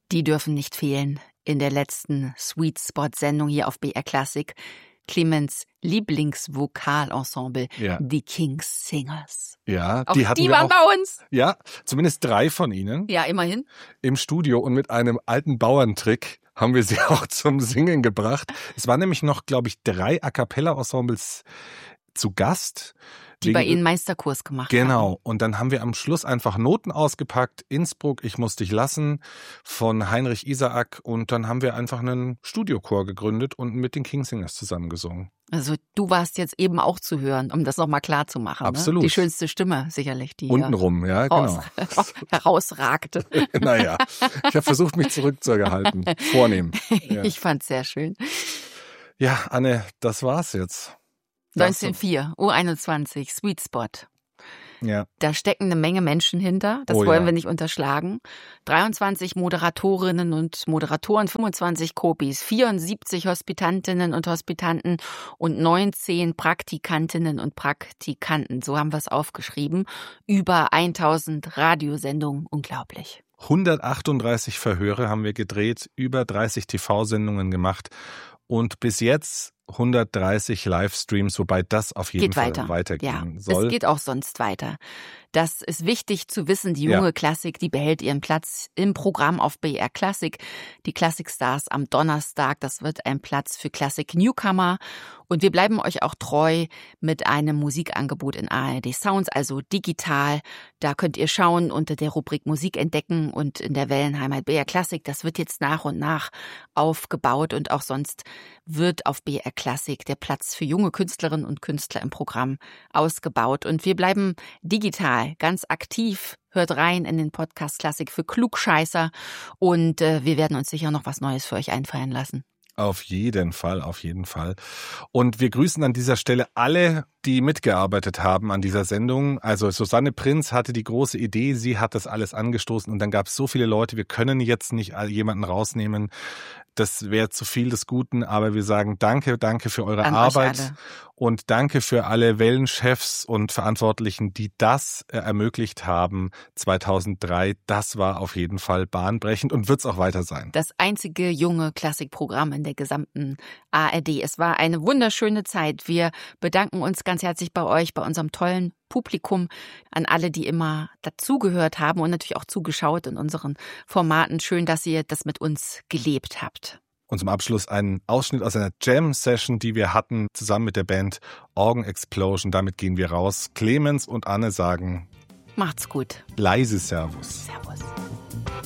Die dürfen nicht fehlen in der letzten Sweet Spot-Sendung hier auf BR Classic. Clemens Lieblingsvokalensemble, die King's Singers. Ja, auch die hatten die wir waren auch, bei uns. Ja, zumindest 3 von ihnen. Ja, immerhin. Im Studio und mit einem alten Bauerntrick haben wir sie auch zum Singen gebracht. Es waren nämlich noch, glaube ich, 3 A-Cappella-Ensembles zu Gast. Die bei Ihnen Meisterkurs gemacht haben. Genau. Und dann haben wir am Schluss einfach Noten ausgepackt. Innsbruck, Ich muss dich lassen von Heinrich Isaak. Und dann haben wir einfach einen Studiochor gegründet und mit den King's Singers zusammengesungen. Also du warst jetzt eben auch zu hören, um das nochmal klar zu machen. Absolut. Ne? Die schönste Stimme sicherlich, die untenrum, ja, genau. herausragte. Naja, ich habe versucht, mich zurückzuhalten. Vornehm. Ja. Ich fand's sehr schön. Ja, Anne, das war's jetzt. 1904, U21, Sweet Spot. Ja. Da stecken eine Menge Menschen hinter, das wollen wir nicht unterschlagen. 23 Moderatorinnen und Moderatoren, 25 Kopis, 74 Hospitantinnen und Hospitanten und 19 Praktikantinnen und Praktikanten. So haben wir es aufgeschrieben. Über 1000 Radiosendungen, unglaublich. 138 Verhöre haben wir gedreht, über 30 TV-Sendungen gemacht und bis jetzt 130 Livestreams, wobei das auf jeden Fall weitergehen soll. Es geht auch sonst weiter. Das ist wichtig zu wissen. Die junge Klassik, die behält ihren Platz im Programm auf BR Classic. Die Classic Stars am Donnerstag, das wird ein Platz für Classic Newcomer. Und wir bleiben euch auch treu mit einem Musikangebot in ARD Sounds, also digital. Da könnt ihr schauen unter der Rubrik Musik entdecken und in der Wellenheimat BR Classic. Das wird jetzt nach und nach aufgebaut und auch sonst wird auf BR Classic der Platz für junge Künstlerinnen und Künstler im Programm ausgebaut. Und wir bleiben digital, ganz aktiv. Hört rein in den Podcast Klassik für Klugscheißer und wir werden uns sicher noch was Neues für euch einfallen lassen. Auf jeden Fall, auf jeden Fall. Und wir grüßen an dieser Stelle alle, die mitgearbeitet haben an dieser Sendung. Also Susanne Prinz hatte die große Idee, sie hat das alles angestoßen und dann gab es so viele Leute, wir können jetzt nicht jemanden rausnehmen. Das wäre zu viel des Guten, aber wir sagen danke für eure Arbeit und danke für alle Wellenchefs und Verantwortlichen, die das ermöglicht haben 2003. Das war auf jeden Fall bahnbrechend und wird es auch weiter sein. Das einzige junge Klassikprogramm in der gesamten ARD. Es war eine wunderschöne Zeit. Wir bedanken uns ganz herzlich bei euch, bei unserem tollen Publikum, an alle, die immer dazugehört haben und natürlich auch zugeschaut in unseren Formaten. Schön, dass ihr das mit uns gelebt habt. Und zum Abschluss ein Ausschnitt aus einer Jam-Session, die wir hatten, zusammen mit der Band Organ Explosion. Damit gehen wir raus. Clemens und Anne sagen: Macht's gut. Leise Servus. Servus.